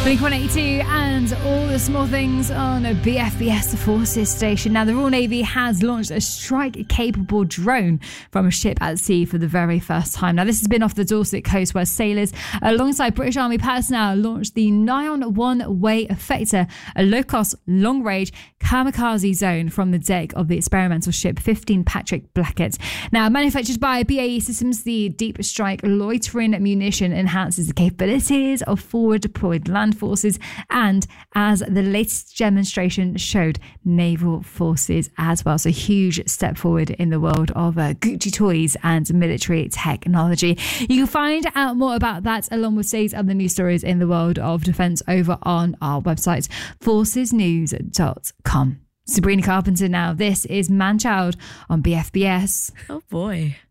Blink-182 and all the small things on BFBS, the Forces station. Now, the Royal Navy has launched a strike-capable drone from a ship at sea for the very first time. Now, this has been off the Dorset coast where sailors, alongside British Army personnel, launched the Nion One-Way Effector, a low-cost, long-range kamikaze zone from the deck of the experimental ship 15 Patrick Blackett. Now, manufactured by BAE Systems, the Deep Strike loitering munition enhances the capabilities of forward-deployed land forces and, as the latest demonstration showed, naval forces as well. So huge step forward in the world of Gucci toys and military technology. You can find out more about that along with today's other news stories in the world of defence over on our website, forcesnews.com. Sabrina Carpenter now. This is Manchild on BFBS. Oh boy.